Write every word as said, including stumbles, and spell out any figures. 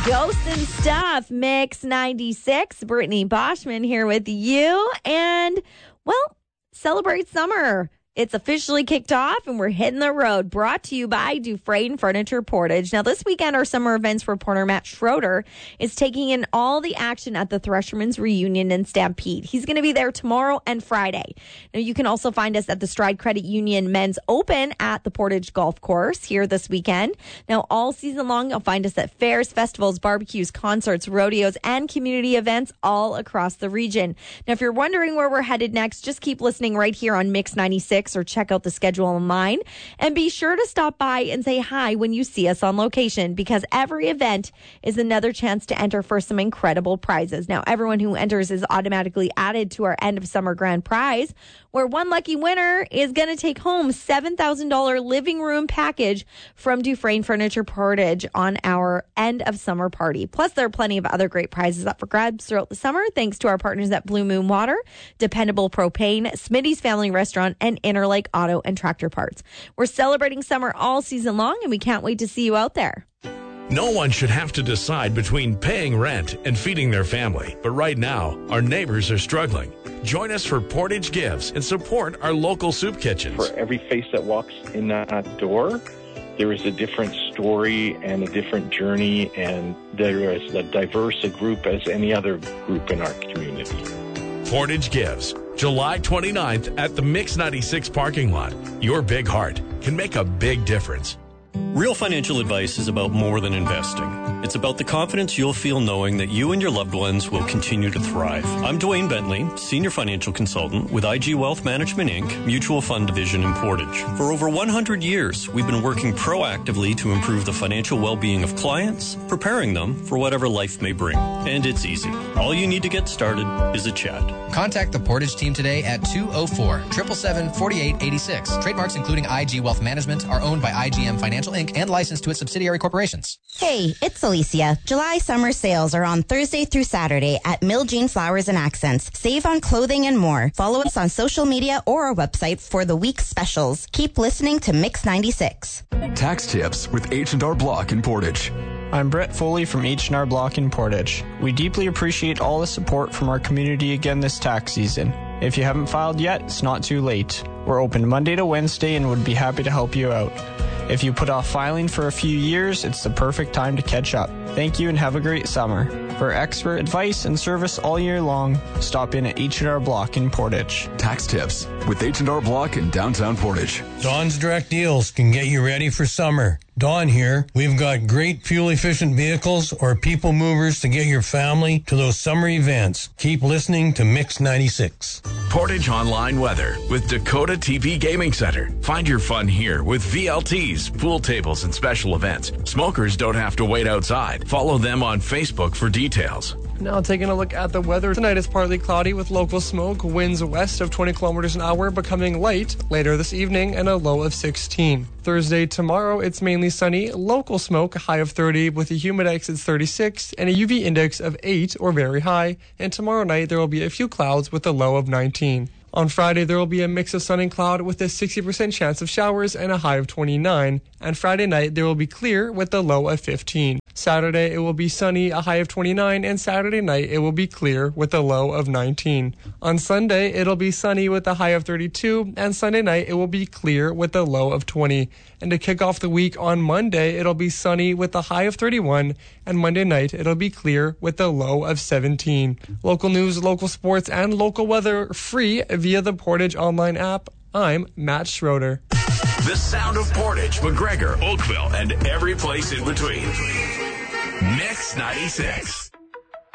Ghost and Stuff, Mix ninety-six. Brittany Boschman here with you. And, well, celebrate summer. It's officially kicked off, and we're hitting the road. Brought to you by Dufresne Furniture Portage. Now, this weekend, our summer events reporter, Matt Schroeder, is taking in all the action at the Thresherman's Reunion in Stampede. He's going to be there tomorrow and Friday. Now, you can also find us at the Stride Credit Union Men's Open at the Portage Golf Course here this weekend. Now, all season long, you'll find us at fairs, festivals, barbecues, concerts, rodeos, and community events all across the region. Now, if you're wondering where we're headed next, just keep listening right here on Mix ninety-six. Or check out the schedule online, and be sure to stop by and say hi when you see us on location, because every event is another chance to enter for some incredible prizes. Now, everyone who enters is automatically added to our end of summer grand prize, where one lucky winner is going to take home seven thousand dollars living room package from Dufresne Furniture Portage on our end of summer party. Plus, there are plenty of other great prizes up for grabs throughout the summer, thanks to our partners at Blue Moon Water, Dependable Propane, Smitty's Family Restaurant, and Interlake Auto and Tractor Parts. We're celebrating summer all season long, and we can't wait to see you out there. No one should have to decide between paying rent and feeding their family. But right now, our neighbors are struggling. Join us for Portage Gives and support our local soup kitchens. For every face that walks in that door, there is a different story and a different journey, and there is a diverse a group as any other group in our community. Portage Gives, July twenty-ninth at the Mix ninety-six parking lot. Your big heart can make a big difference. Real financial advice is about more than investing. It's about the confidence you'll feel knowing that you and your loved ones will continue to thrive. I'm Dwayne Bentley, Senior Financial Consultant with I G Wealth Management, Incorporated, Mutual Fund Division in Portage. For over one hundred years, we've been working proactively to improve the financial well-being of clients, preparing them for whatever life may bring. And it's easy. All you need to get started is a chat. Contact the Portage team today at two oh four, seven seven seven, four eight eight six. Trademarks including I G Wealth Management are owned by I G M Financial Incorporated and licensed to its subsidiary corporations. Hey, it's Alicia. July summer sales are on Thursday through Saturday at Mill Jean Flowers and Accents. Save on clothing and more. Follow us on social media or our website for the week's specials. Keep listening to Mix ninety-six. Tax tips with H and R Block in Portage. I'm Brett Foley from H and R Block in Portage. We deeply appreciate all the support from our community again this tax season. If you haven't filed yet, it's not too late. We're open Monday to Wednesday and would be happy to help you out. If you put off filing for a few years, it's the perfect time to catch up. Thank you and have a great summer. For expert advice and service all year long, stop in at H and R Block in Portage. Tax tips with H and R Block in downtown Portage. Don's Direct Deals can get you ready for summer. Don here. We've got great fuel-efficient vehicles or people movers to get your family to those summer events. Keep listening to Mix ninety-six. Portage Online Weather with Dakota T V Gaming Center. Find your fun here with V L Ts, pool tables, and special events. Smokers don't have to wait outside. Follow them on Facebook for details. Now taking a look at the weather. Tonight is partly cloudy with local smoke, winds west of twenty kilometers an hour becoming light later this evening, and a low of sixteen. Thursday, tomorrow, it's mainly sunny, local smoke, a high of thirty with a humidex at thirty-six and a U V index of eight or very high. And tomorrow night there will be a few clouds with a low of nineteen. On Friday, there will be a mix of sun and cloud with a sixty percent chance of showers and a high of twenty-nine. And Friday night, there will be clear with a low of fifteen. Saturday, it will be sunny, a high of twenty-nine, and Saturday night, it will be clear with a low of nineteen. On Sunday, it'll be sunny with a high of thirty-two, and Sunday night, it will be clear with a low of twenty. And to kick off the week on Monday, it'll be sunny with a high of thirty-one, and Monday night, it'll be clear with a low of seventeen. Local news, local sports, and local weather free via the Portage online app. I'm Matt Schroeder. The sound of Portage, McGregor, Oakville, and every place in between. Mix ninety-six.